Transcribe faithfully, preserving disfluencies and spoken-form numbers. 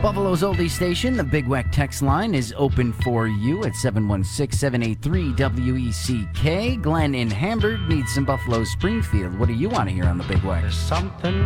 Buffalo's oldie station, the Big Weck text line is open for you at seven one six, seven eight three, W E C K. Glenn in Hamburg needs some Buffalo Springfield. What do you want to hear on the Big Weck? There's something